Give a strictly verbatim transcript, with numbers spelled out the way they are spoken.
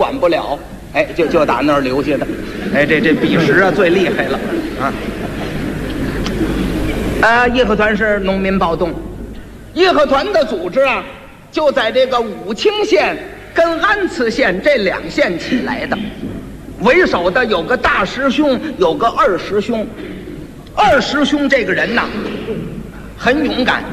管不了，哎，就就打那儿留下的。哎，这这彼时啊最厉害了啊！啊，义和团是农民暴动，义和团的组织啊，就在这个武清县跟安慈县这两县起来的。为首的有个大师兄，有个二师兄。二师兄这个人呐，很勇敢，